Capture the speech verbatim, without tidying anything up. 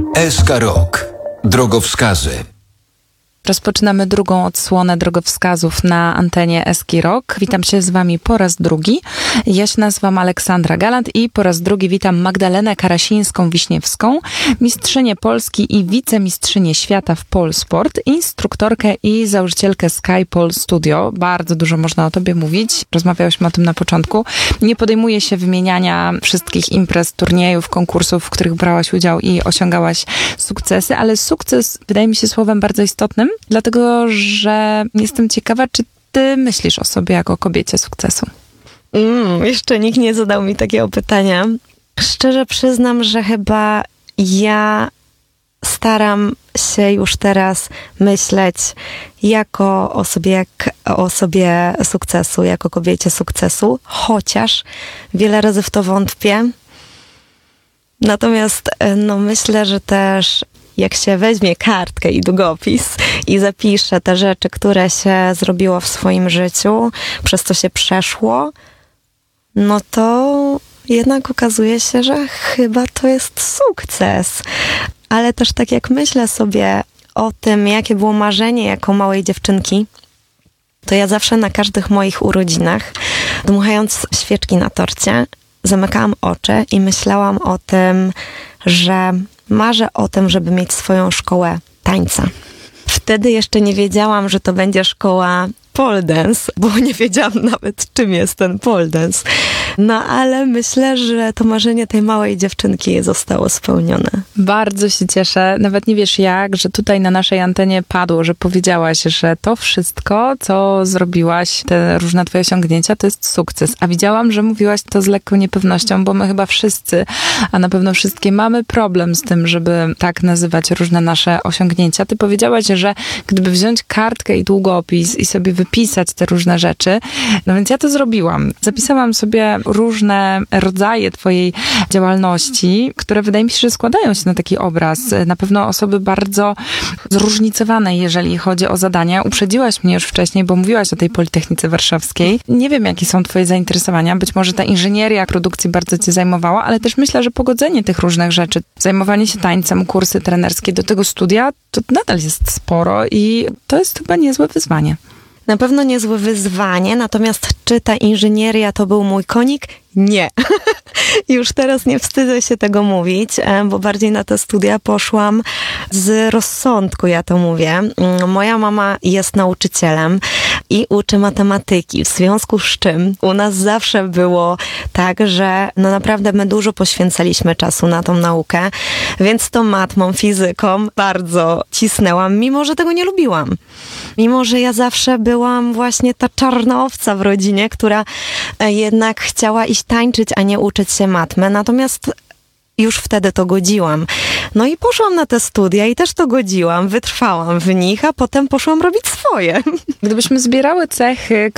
S K Rock. Drogowskazy. Rozpoczynamy drugą odsłonę drogowskazów na antenie S K Rock. Witam się z wami po raz drugi. Ja się nazywam Aleksandra Galant i po raz drugi witam Magdalenę Karasińską-Wiśniewską, mistrzynię Polski i wicemistrzynię świata w Polsport, instruktorkę i założycielkę Sky Pole Studio. Bardzo dużo można o tobie mówić. Rozmawiałyśmy o tym na początku. Nie podejmuję się wymieniania wszystkich imprez, turniejów, konkursów, w których brałaś udział i osiągałaś sukcesy, ale sukces wydaje mi się słowem bardzo istotnym, dlatego że jestem ciekawa, czy ty myślisz o sobie jako o kobiecie sukcesu? Mm, jeszcze nikt nie zadał mi takiego pytania. Szczerze przyznam, że chyba ja staram się już teraz myśleć jako o sobie, jak o osobie sukcesu, jako kobiecie sukcesu, chociaż wiele razy w to wątpię. Natomiast no, myślę, że też jak się weźmie kartkę i długopis i zapisze te rzeczy, które się zrobiło w swoim życiu, przez co się przeszło, no to jednak okazuje się, że chyba to jest sukces. Ale też tak jak myślę sobie o tym, jakie było marzenie jako małej dziewczynki, to ja zawsze na każdych moich urodzinach, dmuchając świeczki na torcie, zamykałam oczy i myślałam o tym, że marzę o tym, żeby mieć swoją szkołę tańca. Wtedy jeszcze nie wiedziałam, że to będzie szkoła pole dance, bo nie wiedziałam nawet, czym jest ten pole dance. No ale myślę, że to marzenie tej małej dziewczynki zostało spełnione. Bardzo się cieszę. Nawet nie wiesz jak, że tutaj na naszej antenie padło, że powiedziałaś, że to wszystko, co zrobiłaś, te różne twoje osiągnięcia, to jest sukces. A widziałam, że mówiłaś to z lekką niepewnością, bo my chyba wszyscy, a na pewno wszystkie mamy problem z tym, żeby tak nazywać różne nasze osiągnięcia. Ty powiedziałaś, że gdyby wziąć kartkę i długopis i sobie wypisać te różne rzeczy, no więc ja to zrobiłam. Zapisałam sobie różne rodzaje twojej działalności, które wydaje mi się, że składają się na taki obraz. Na pewno osoby bardzo zróżnicowane, jeżeli chodzi o zadania. Uprzedziłaś mnie już wcześniej, bo mówiłaś o tej Politechnice Warszawskiej. Nie wiem, jakie są twoje zainteresowania. Być może ta inżynieria produkcji bardzo cię zajmowała, ale też myślę, że pogodzenie tych różnych rzeczy, zajmowanie się tańcem, kursy trenerskie do tego studia, to nadal jest sporo i to jest chyba niezłe wyzwanie. Na pewno niezłe wyzwanie, natomiast czy ta inżynieria to był mój konik? Nie. Już teraz nie wstydzę się tego mówić, bo bardziej na te studia poszłam z rozsądku, ja to mówię. Moja mama jest nauczycielem i uczy matematyki, w związku z czym u nas zawsze było tak, że no naprawdę my dużo poświęcaliśmy czasu na tą naukę, więc tą matmą, fizyką bardzo cisnęłam, mimo że tego nie lubiłam. Mimo że ja zawsze byłam właśnie ta czarna owca w rodzinie, która jednak chciała iść tańczyć, a nie uczyć się matmy. Natomiast już wtedy to godziłam. No i poszłam na te studia i też to godziłam, wytrwałam w nich, a potem poszłam robić swoje. Gdybyśmy zbierały cechy,